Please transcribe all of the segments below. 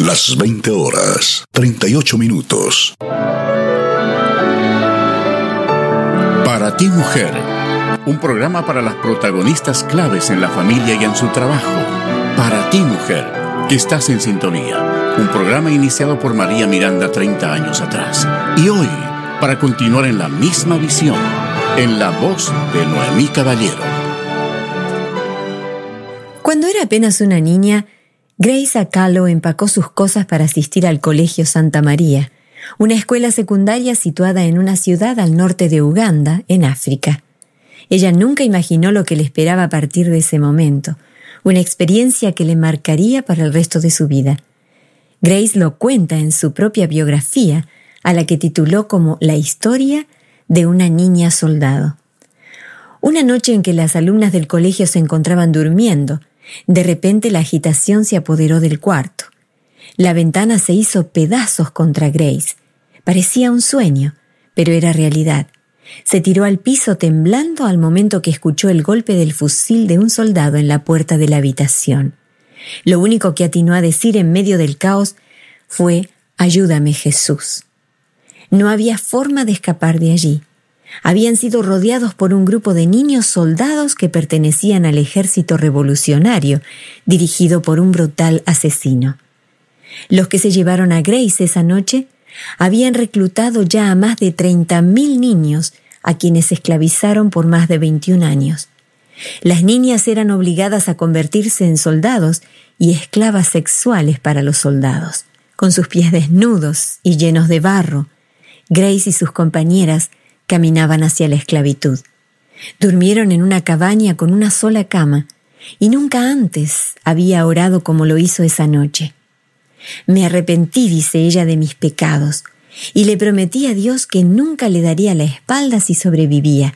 Las 20 horas, 38 minutos. Para ti, mujer, un programa para las protagonistas claves en la familia y en su trabajo. Para ti, mujer, que estás en sintonía. Un programa iniciado por María Miranda 30 años atrás. Y hoy, para continuar en la misma visión, en la voz de Noemí Caballero. Cuando era apenas una niña, Grace Acalo empacó sus cosas para asistir al Colegio Santa María, una escuela secundaria situada en una ciudad al norte de Uganda, en África. Ella nunca imaginó lo que le esperaba a partir de ese momento, una experiencia que le marcaría para el resto de su vida. Grace lo cuenta en su propia biografía, a la que tituló como La historia de una niña soldado. Una noche en que las alumnas del colegio se encontraban durmiendo, de repente la agitación se apoderó del cuarto. La ventana se hizo pedazos contra Grace. Parecía un sueño, pero era realidad. Se tiró al piso temblando al momento que escuchó el golpe del fusil de un soldado en la puerta de la habitación. Lo único que atinó a decir en medio del caos fue: «Ayúdame, Jesús». No había forma de escapar de allí. Habían sido rodeados por un grupo de niños soldados que pertenecían al ejército revolucionario, dirigido por un brutal asesino. Los que se llevaron a Grace esa noche habían reclutado ya a más de 30.000 niños, a quienes esclavizaron por más de 21 años. Las niñas eran obligadas a convertirse en soldados y esclavas sexuales para los soldados. Con sus pies desnudos y llenos de barro, Grace y sus compañeras caminaban hacia la esclavitud. Durmieron en una cabaña con una sola cama, y nunca antes había orado como lo hizo esa noche. «Me arrepentí», dice ella, «de mis pecados, y le prometí a Dios que nunca le daría la espalda si sobrevivía.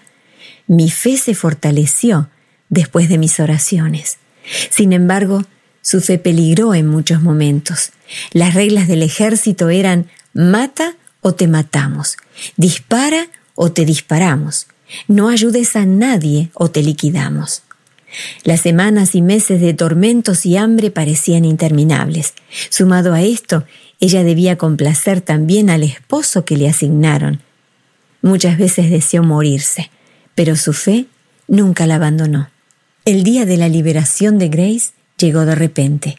Mi fe se fortaleció después de mis oraciones. Sin embargo, su fe peligró en muchos momentos. Las reglas del ejército eran: mata o te matamos, dispara o te disparamos, no ayudes a nadie o te liquidamos». Las semanas y meses de tormentos y hambre parecían interminables. Sumado a esto, ella debía complacer también al esposo que le asignaron. Muchas veces deseó morirse, pero su fe nunca la abandonó. El día de la liberación de Grace llegó de repente.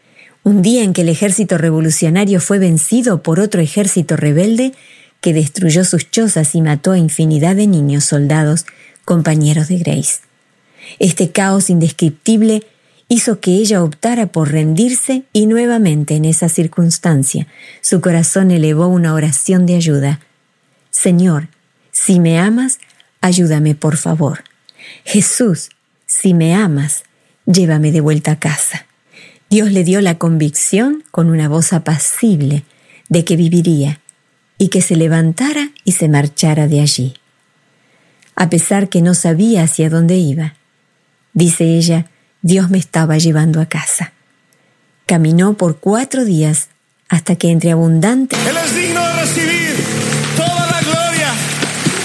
Un día en que el ejército revolucionario fue vencido por otro ejército rebelde que destruyó sus chozas y mató a infinidad de niños soldados, compañeros de Grace. Este caos indescriptible hizo que ella optara por rendirse, y nuevamente en esa circunstancia su corazón elevó una oración de ayuda. «Señor, si me amas, ayúdame por favor. Jesús, si me amas, llévame de vuelta a casa». Dios le dio la convicción, con una voz apacible, de que viviría y que se levantara y se marchara de allí. A pesar que no sabía hacia dónde iba, dice ella, Dios me estaba llevando a casa. Caminó por 4 días hasta que entre abundante... Él es digno de recibir